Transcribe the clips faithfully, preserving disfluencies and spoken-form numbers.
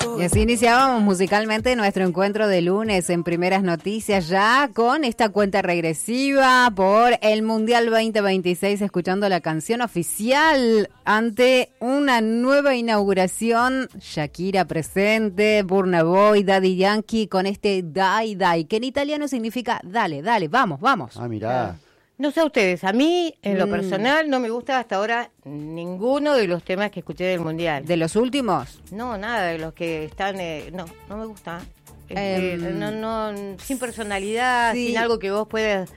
Y así iniciábamos musicalmente nuestro encuentro de lunes en Primeras Noticias, ya con esta cuenta regresiva por el Mundial veinte veintiséis, escuchando la canción oficial ante una nueva inauguración. Shakira presente, Burna Boy, Daddy Yankee con este Dai Dai, que en italiano significa dale, dale, vamos, vamos. Ah, mirá. No sé a ustedes, a mí, en lo Mm. personal, no me gusta hasta ahora ninguno de los temas que escuché del Mundial. ¿De los últimos? No, nada de los que están... Eh, no, no me gusta. Eh, Este, no, no, sin personalidad, sí. sin algo que vos puedas...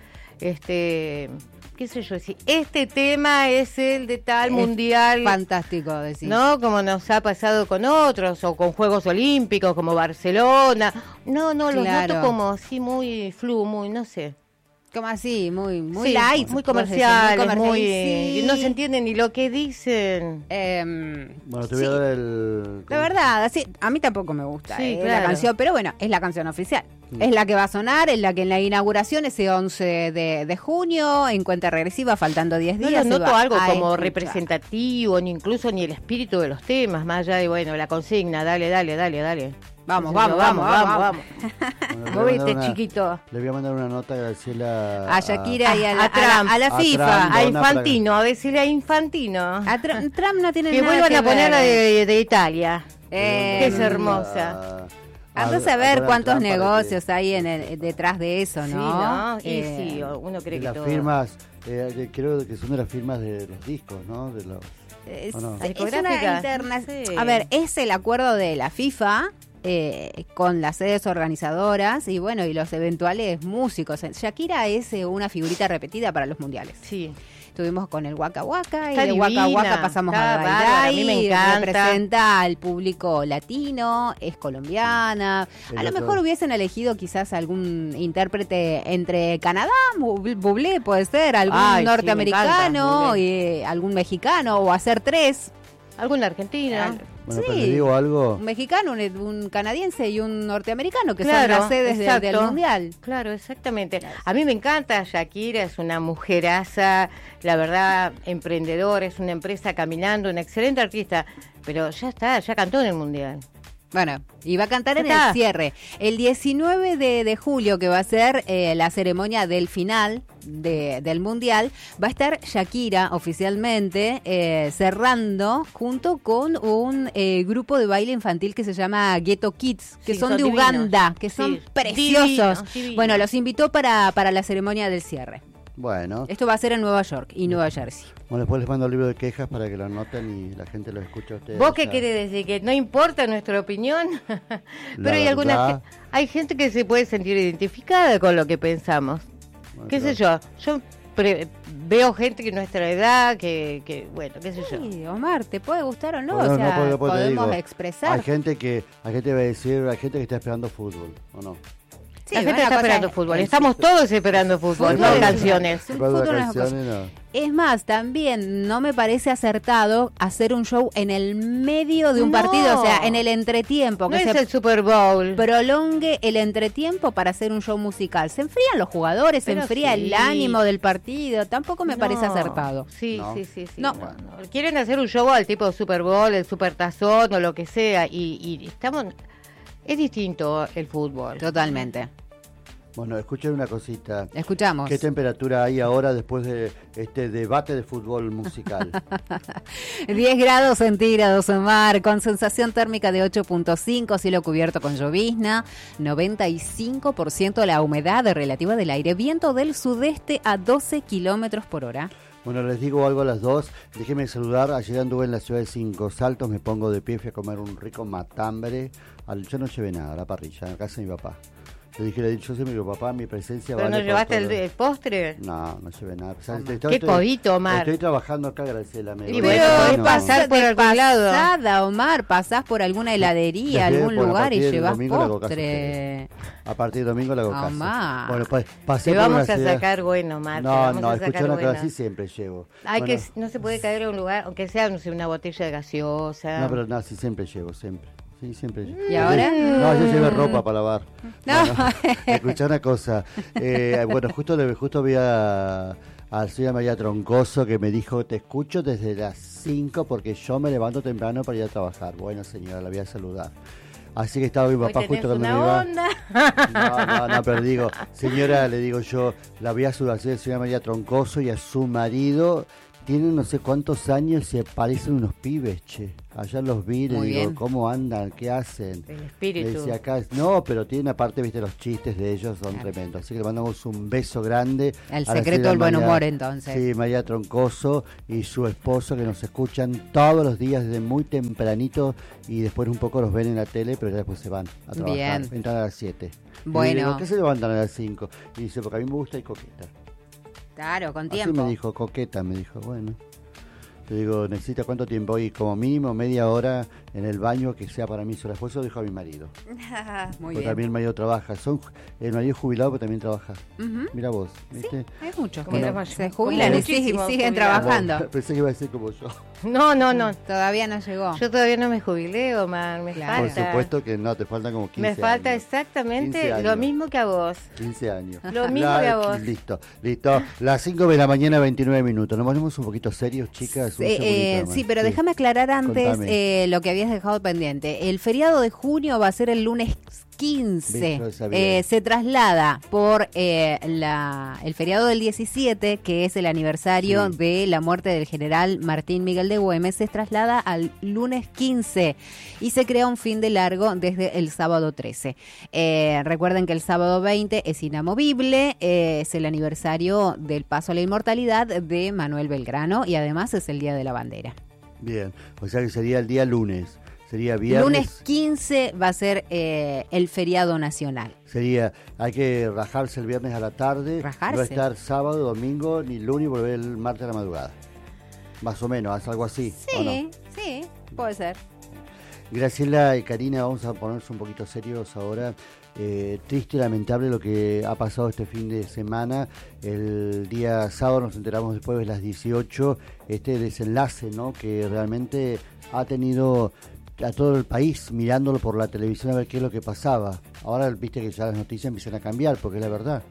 este qué sé yo, decir, este tema es el de tal Es Mundial. Fantástico decir. No, como nos ha pasado con otros, o con Juegos Olímpicos, como Barcelona. No, no, los Claro. noto como así muy flu, muy, no sé. Como así, muy, muy Sí, light. muy vos decís, comerciales, comercial, muy, sí. no se entiende ni lo que dicen. Em, Bueno, te voy sí. a dar el... La verdad, así, a mí tampoco me gusta Sí, eh, claro. la canción, pero bueno, es la canción oficial. Mm. Es la que va a sonar, es la que en la inauguración, ese once de, de junio, en cuenta regresiva, faltando diez No días. lo se noto va algo a como escuchar. representativo, ni incluso ni el espíritu de los temas, más allá de, bueno, la consigna, dale, dale, dale, dale. Vamos, Qué sé yo, vamos, vamos, vamos. Bueno, le voy a mandar Movete, una- chiquito. Le voy a mandar una nota a Graciela... A Shakira y a la, a a la- Trump. a la A FIFA. Trump. A Dona para- Infantino, a decirle a Infantino. A Tr- Trump no tiene Que nada vuelvan que a poner la ver. de, de Italia. Eh, que es hermosa. Andás a ver cuántos negocios hay en el- detrás de eso, ¿no? Sí, ¿no? Y Eh, sí, uno cree De que las todo. firmas, eh, de- creo que son de las firmas de los discos, ¿no? De los... Es, ¿O no? es Discográfica, una interna... sí. A ver, es el acuerdo de la FIFA eh, con las sedes organizadoras y bueno, y los eventuales músicos. Shakira es eh, una figurita repetida para los mundiales. Sí. Estuvimos con el Waka Waka Está y de Waka divina, Waka pasamos está a bárbara, Dai a mí me Dai, encanta. representa al público latino, es colombiana. El A lo otro- mejor hubiesen elegido quizás algún intérprete entre Canadá, Bub- Bublé puede ser, algún Ay, sí, me norteamericano, encanta, y algún mexicano, o hacer tres. ¿Alguna argentina? Bueno, Sí. pero le digo algo... Un mexicano, un, un canadiense y un norteamericano, que Claro, son las sedes de- exacto. del Mundial. Claro, exactamente. A mí me encanta Shakira, es una mujeraza, la verdad, emprendedora, es una empresa caminando, una excelente artista, pero ya está, ya cantó en el Mundial. Bueno, y va a cantar en Ya está. el cierre. El diecinueve de, de julio, que va a ser eh, la ceremonia del final de, del Mundial, va a estar Shakira oficialmente eh, cerrando junto con un eh, grupo de baile infantil que se llama Ghetto Kids, que Sí, son, son de divinos. Uganda, que son Sí, preciosos. divinos, divinos. Bueno, los invitó para, para la ceremonia del cierre. Bueno, Esto va a ser en Nueva York y Nueva Jersey. bueno, después les mando el libro de quejas para que lo anoten y la gente lo escuche a ustedes. ¿Vos qué allá. querés decir? ¿Que no importa nuestra opinión? Pero hay alguna verdad- ge- hay gente que se puede sentir identificada con lo que pensamos. Bueno, ¿Qué pero- sé yo? Yo pre- veo gente que nuestra edad, que, que bueno, qué sé yo. Sí, Omar, ¿te puede gustar o no? Bueno, o sea, porque- porque te podemos digo, expresar. Hay gente que, hay gente que va a decir, hay gente que está esperando fútbol, ¿o no? Sí, la gente una está cosa esperando es- fútbol. el Estamos todos esperando fútbol, Fútbol no es una- canciones. es un Después de fútbol las es una cosa. canciones, no. Es más, también no me parece acertado hacer un show en el medio de un No. partido, o sea, en el entretiempo, No que es se el Super Bowl. prolongue el entretiempo para hacer un show musical. Se enfrían los jugadores, se Pero enfría sí. el ánimo del partido, tampoco me parece No. acertado. Sí, No. sí, sí, sí. No. No, no. Quieren hacer un show al tipo Super Bowl, el Super Tazón o lo que sea, y, y estamos... Es distinto el fútbol. Totalmente. Bueno, escuchen una cosita. Escuchamos. ¿Qué temperatura hay ahora después de este debate de fútbol musical? diez grados centígrados en mar, con sensación térmica de ocho punto cinco, cielo cubierto con llovizna, noventa y cinco por ciento la humedad relativa del aire, viento del sudeste a doce kilómetros por hora. Bueno, les digo algo a las dos. Déjenme saludar. Ayer anduve en la ciudad de Cinco Saltos. Me pongo de pie, fui a comer un rico matambre. Al, yo no llevé nada a la parrilla, en casa de mi papá. Le dije, le dije, yo soy mi papá, mi presencia ¿Pero vale no por llevaste el, todo. el postre? No, no llevé nada. O sea, Omar. estoy- Qué estoy- codito, Omar. Estoy trabajando acá, Graciela. me- Y me- bueno, no, podés no. pasar por de algún lado. pasada, Omar, pasás por alguna heladería, Desde algún por- a lugar y partir del llevas domingo le hago caso a postre. A partir de domingo le hago caso. Omar. Bueno, pues pasé Te por vamos una a ciudad- sacar bueno, Mar. te No, vamos no, a escuché sacar una bueno. cosa así siempre llevo. Hay Bueno, que, no se puede caer en un lugar, aunque sea, no sé, una botella de gaseosa. No, pero no, sí, siempre llevo, siempre. Sí, siempre llevo. ¿Y ahora? No, yo llevé ropa para lavar. No. Bueno, escuchá una cosa. Eh, bueno, justo, le- justo vi a, a la señora María Troncoso que me dijo, te escucho desde las cinco porque yo me levanto temprano para ir a trabajar. Bueno, señora, la voy a saludar. Así que estaba mi papá Hoy tenés justo cuando una me iba. onda. No, no, no, pero digo, señora, le digo yo, la voy a su la señora María Troncoso y a su marido. Tienen no sé cuántos años y parecen unos pibes, che. Allá los vi, le Muy digo, bien. ¿cómo andan? ¿Qué hacen? El Le espíritu. decía acá, no, pero tienen aparte, viste, los chistes de ellos son Claro. tremendos. Así que le mandamos un beso grande. El a la secreto señora del buen María- humor, entonces. Sí, María Troncoso y su esposo que nos escuchan todos los días desde muy tempranito y después un poco los ven en la tele, pero ya después se van a trabajar. Bien. Entran a las siete. Bueno. Y le digo, ¿qué se levantan a las cinco? Y dice, porque a mí me gusta y coqueta. Claro, con Así tiempo. me dijo, coqueta, me dijo, bueno. Le digo, ¿necesita cuánto tiempo? Y como mínimo media hora en el baño que sea para mí sola. Después eso dijo a mi marido. Muy Porque bien. también el marido trabaja. Son, el marido es jubilado, pero también trabaja. Ujú. Mira vos, ¿viste? Hay muchos Como que la mayoría. se jubilan Como y sig- muchísimos siguen jubilados. trabajando. Pensé que iba a ser como yo. No, no, no. Todavía no llegó. Yo todavía no me jubilé, Omar. Me Claro. Por falta. supuesto que no, te faltan como quince Me falta años. exactamente quince lo años. mismo que a vos. quince años. Lo mismo La- que a vos. Listo, listo. Las cinco de la mañana, veintinueve minutos. Nos ponemos un poquito serios, chicas. Un Eh, segundito eh, nomás. sí, pero déjame aclarar antes Contame. eh, lo que habías dejado pendiente. El feriado de junio va a ser el lunes quince. Ves, yo sabía. Eh, se traslada por eh, la, el feriado del diecisiete, que es el aniversario Sí. de la muerte del general Martín Miguel de Güemes. Se traslada al lunes quince y se crea un fin de largo desde el sábado trece. Eh, recuerden que el sábado veinte es inamovible, eh, es el aniversario del paso a la inmortalidad de Manuel Belgrano y además es el Día de la Bandera. Bien, o sea que sería el día lunes. Sería viernes. Lunes quince va a ser eh, el feriado nacional. Sería, hay que rajarse el viernes a la tarde. Rajarse. No estar sábado, domingo, ni lunes y volver el martes a la madrugada. Más o menos, haz algo así. ¿o no? Sí, sí, puede ser. Graciela y Karina, vamos a ponernos un poquito serios ahora. Eh, triste y lamentable lo que ha pasado este fin de semana. El día sábado nos enteramos después de las dieciocho, este desenlace, ¿no? Que realmente ha tenido a todo el país mirándolo por la televisión a ver qué es lo que pasaba. Ahora viste que ya las noticias empiezan a cambiar, porque es la verdad.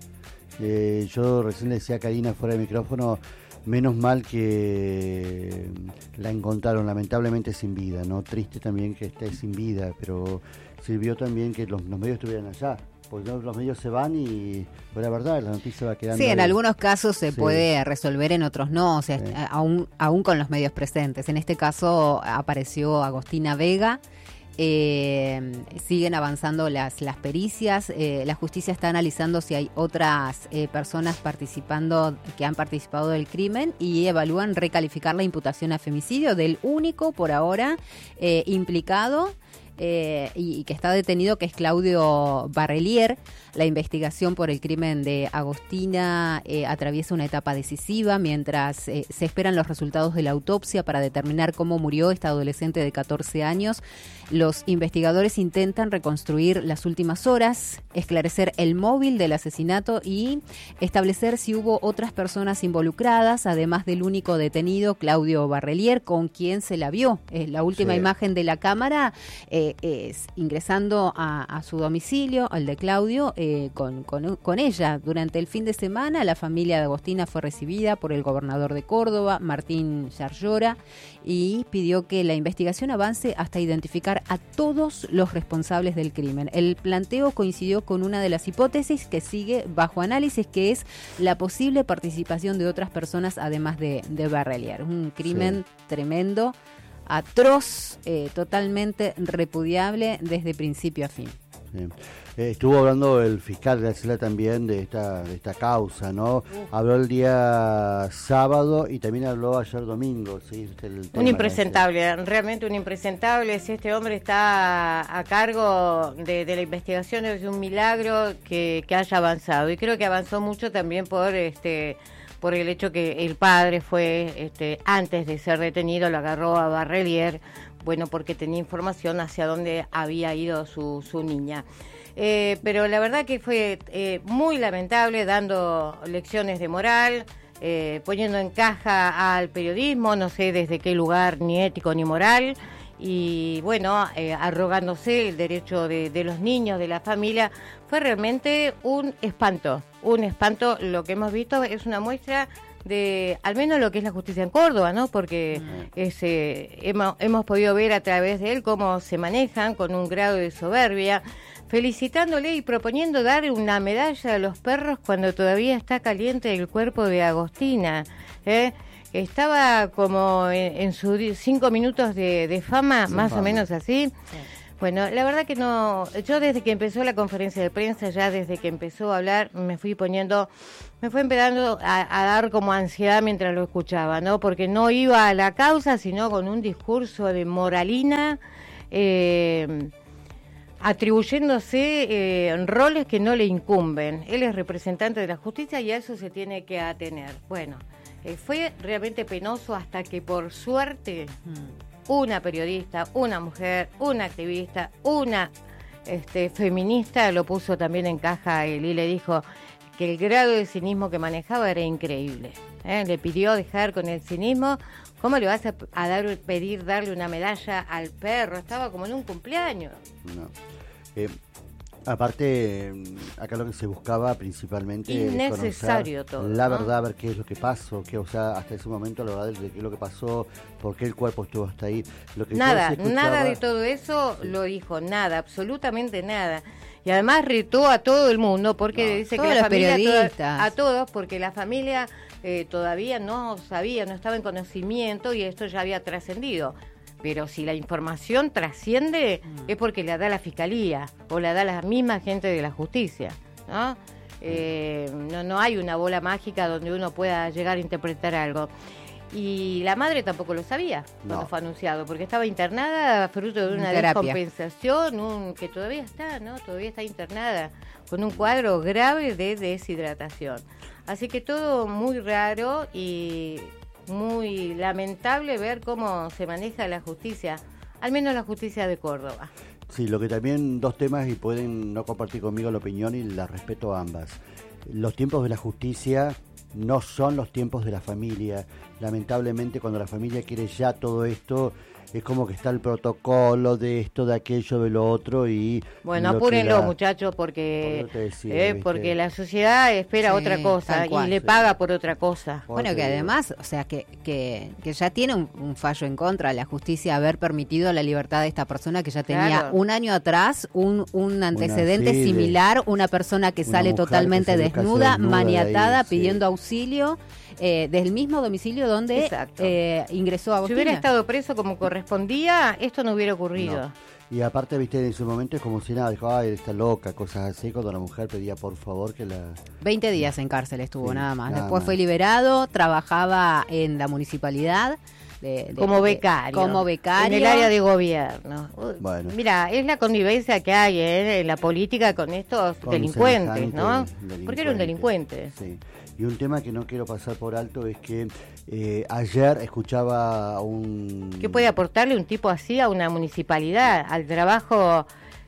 Eh, yo recién le decía a Karina fuera de micrófono, menos mal que la encontraron lamentablemente sin vida, ¿no? Triste también que esté sin vida, pero sirvió también que los, los medios estuvieran allá, porque los medios se van y, pues la verdad, la noticia va quedando Sí, en ahí. algunos casos se Sí. puede resolver, en otros no, o sea, Sí. aún, aún con los medios presentes. En este caso apareció Agostina Vega. Eh, siguen avanzando las, las pericias, eh, la justicia está analizando si hay otras eh, personas participando, que han participado del crimen y evalúan recalificar la imputación a femicidio del único por ahora eh, implicado. Eh, y, y que está detenido, que es Claudio Barrelier. La investigación por el crimen de Agostina eh, atraviesa una etapa decisiva mientras eh, se esperan los resultados de la autopsia para determinar cómo murió esta adolescente de catorce años. Los investigadores intentan reconstruir las últimas horas, esclarecer el móvil del asesinato y establecer si hubo otras personas involucradas, además del único detenido, Claudio Barrelier, con quien se la vio. Eh, la última Sí. imagen de la cámara eh, es ingresando a, a su domicilio, al de Claudio, eh, con, con, con ella. Durante el fin de semana, la familia de Agostina fue recibida por el gobernador de Córdoba, Martín Yarlora, y pidió que la investigación avance hasta identificar a todos los responsables del crimen. El planteo coincidió con una de las hipótesis que sigue bajo análisis, que es la posible participación de otras personas además de, de Barrelier. Un crimen Sí. tremendo, atroz, eh, totalmente repudiable desde principio a fin. Sí. Eh, estuvo hablando el fiscal Graciela también de esta de esta causa, ¿no? Habló el día sábado y también habló ayer domingo, ¿sí? El tema Un impresentable, realmente un impresentable. Si este hombre está a cargo de, de la investigación, es un milagro que, que haya avanzado. Y creo que avanzó mucho también por este por el hecho que el padre fue, este, antes de ser detenido, lo agarró a Barrelier, bueno, porque tenía información hacia dónde había ido su, su niña. Eh, pero la verdad que fue eh, muy lamentable, dando lecciones de moral, eh, poniendo en caja al periodismo, no sé desde qué lugar, ni ético ni moral, y bueno, eh, arrogándose el derecho de, de los niños, de la familia. Fue realmente un espanto, un espanto. Lo que hemos visto es una muestra de al menos lo que es la justicia en Córdoba, ¿no? Porque mm. ese, hemos, hemos podido ver a través de él cómo se manejan con un grado de soberbia, felicitándole y proponiendo dar una medalla a los perros cuando todavía está caliente el cuerpo de Agostina, ¿eh? Estaba como en, en sus cinco minutos de, de fama, Sin más fama. o menos así. Sí. Bueno, la verdad que no, yo desde que empezó la conferencia de prensa, ya desde que empezó a hablar, me fui poniendo, me fue empezando a, a dar como ansiedad mientras lo escuchaba, ¿no? Porque no iba a la causa, sino con un discurso de moralina, eh, atribuyéndose eh, roles que no le incumben. Él es representante de la justicia y a eso se tiene que atener. Bueno, eh, fue realmente penoso hasta que por suerte... Mm. una periodista, una mujer, una activista, una este, feminista lo puso también en caja él y le dijo que el grado de cinismo que manejaba era increíble. ¿eh? Le pidió dejar con el cinismo. ¿Cómo le vas a, a dar, pedir darle una medalla al perro? Estaba como en un cumpleaños. No. Eh, aparte, acá lo que se buscaba principalmente innecesario es todo, la ¿no? verdad, ver qué es lo que pasó, que, o sea, hasta ese momento la verdad de qué es lo que pasó, por qué el cuerpo estuvo hasta ahí. Lo que nada, escuchaba, nada de todo eso sí. lo dijo, nada, absolutamente nada. Y además retó a todo el mundo porque no, dice que la familia toda, a todos porque la familia eh, todavía no sabía, no estaba en conocimiento y esto ya había trascendido. Pero si la información trasciende mm. es porque la da la fiscalía o la da la misma gente de la justicia, ¿no? Eh, no, no hay una bola mágica donde uno pueda llegar a interpretar algo. Y la madre tampoco lo sabía cuando no. fue anunciado, porque estaba internada fruto de una Terapia. descompensación, un, que todavía está, ¿no? Todavía está internada con un cuadro grave de deshidratación. Así que todo muy raro y muy lamentable ver cómo se maneja la justicia, al menos la justicia de Córdoba. Sí, lo que también dos temas y pueden no compartir conmigo la opinión y la respeto a ambas. Los tiempos de la justicia no son los tiempos de la familia. Lamentablemente cuando la familia quiere ya todo esto, es como que está el protocolo de esto, de aquello, de lo otro y... Bueno, apúrenlo la... muchachos porque por decía, eh, porque la sociedad espera sí, otra cosa y le sí. paga por otra cosa. Porque bueno, que además, o sea, que, que, que ya tiene un, un fallo en contra la justicia haber permitido la libertad de esta persona que ya tenía claro. un año atrás un, un antecedente una, sí, similar, una persona que sale totalmente que desnuda, desnuda, maniatada, ahí, pidiendo sí. auxilio. Eh, del mismo domicilio donde eh, ingresó a Agostina. Si hubiera estado preso como correspondía, esto no hubiera ocurrido. No. Y aparte, viste, en su momento es como si nada, dijo, ay, está loca, cosas así, cuando la mujer pedía por favor que la... veinte días en cárcel estuvo, sí, nada más. Nada Después más. fue liberado, trabajaba en la municipalidad. De, de, como becario. De, como becario. En el área de gobierno. Bueno. Mira, es la convivencia que hay ¿eh? en la política con estos con delincuentes, ¿no? Delincuente. Porque era un delincuente. Sí. Y un tema que no quiero pasar por alto es que eh, ayer escuchaba a un... ¿Qué puede aportarle un tipo así a una municipalidad, al trabajo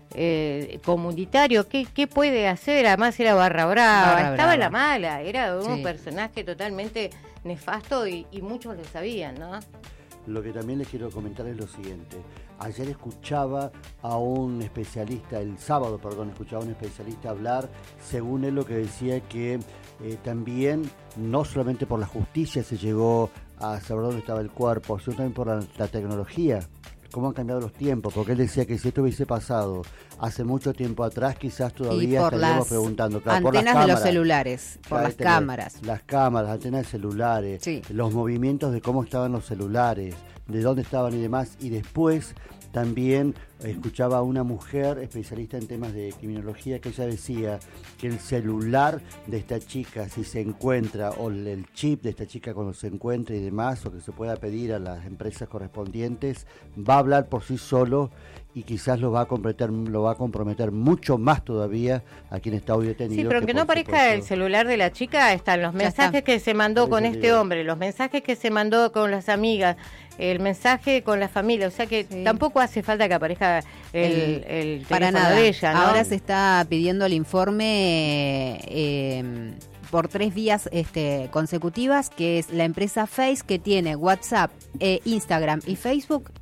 eh, comunitario? ¿Qué, ¿Qué puede hacer? Además era barra brava, barra estaba brava. En la mala, era un sí. personaje totalmente nefasto y, y muchos lo sabían, ¿no? Lo que también les quiero comentar es lo siguiente. Ayer escuchaba a un especialista, el sábado, perdón, escuchaba a un especialista hablar, según él lo que decía que eh, también, no solamente por la justicia se llegó a saber dónde estaba el cuerpo, sino también por la, la tecnología, cómo han cambiado los tiempos, porque él decía que si esto hubiese pasado hace mucho tiempo atrás, quizás todavía estaríamos preguntando. Claro, antenas por las cámaras, de los celulares, por claro, las tener, cámaras. Las cámaras, antenas de celulares, sí. los movimientos de cómo estaban los celulares, de dónde estaban y demás, y después también escuchaba a una mujer especialista en temas de criminología que ella decía que el celular de esta chica, si se encuentra, o el chip de esta chica cuando se encuentre y demás, o que se pueda pedir a las empresas correspondientes, va a hablar por sí solo y quizás lo va a comprometer, lo va a comprometer mucho más todavía a quien está hoy detenido. Sí, pero aunque no aparezca supuesto, el celular de la chica, están los mensajes que se mandó con este digo. hombre, los mensajes que se mandó con las amigas, el mensaje con la familia, o sea que sí. tampoco hace falta que aparezca el, el, el para nada. de ella, ¿no? Ahora se está pidiendo el informe eh, por tres vías este, consecutivas, que es la empresa Face, que tiene WhatsApp, eh, Instagram y Facebook, que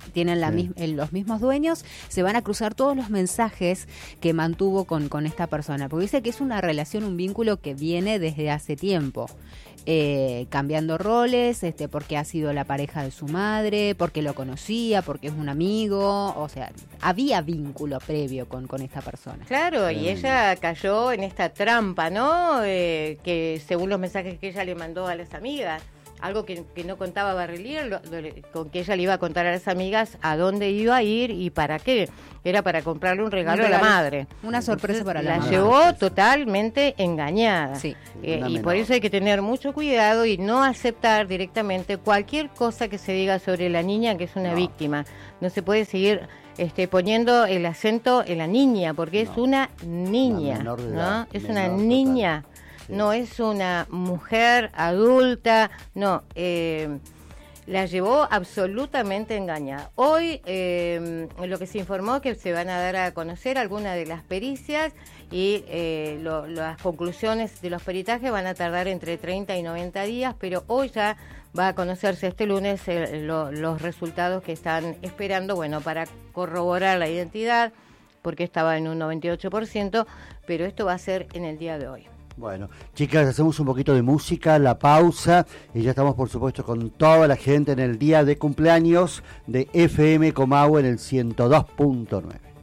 tienen la Sí. mis- eh, los mismos dueños, se van a cruzar todos los mensajes que mantuvo con, con esta persona, porque dice que es una relación, un vínculo que viene desde hace tiempo. Eh, cambiando roles, este, porque ha sido la pareja de su madre, porque lo conocía, porque es un amigo, o sea, había vínculo previo con, con esta persona. Claro, y Tremendo. ella cayó en esta trampa, ¿no? Eh, que según los mensajes que ella le mandó a las amigas, algo que, que no contaba Barrelier, lo- lo- con que ella le iba a contar a las amigas a dónde iba a ir y para qué. Era para comprarle un regalo, Un regalo, a la madre. una sorpresa para la la madre. llevó Sorpresa. totalmente engañada. Sí. Eh, Una y menor. por eso hay que tener mucho cuidado y no aceptar directamente cualquier cosa que se diga sobre la niña que es una No. víctima. No se puede seguir este, poniendo el acento en la niña, porque es No. una niña, Una menor de ¿no? edad, Es menor una total. niña, Sí. no es una mujer adulta, no. Eh, la llevó absolutamente engañada. Hoy eh, lo que se informó es que se van a dar a conocer algunas de las pericias y eh, lo- las conclusiones de los peritajes van a tardar entre treinta y noventa días, pero hoy ya va a conocerse este lunes eh, lo- los resultados que están esperando, bueno, para corroborar la identidad, porque estaba en un noventa y ocho por ciento, pero esto va a ser en el día de hoy. Bueno, chicas, hacemos un poquito de música, la pausa, y ya estamos por supuesto con toda la gente en el día de cumpleaños de F M Comahue en el ciento dos punto nueve.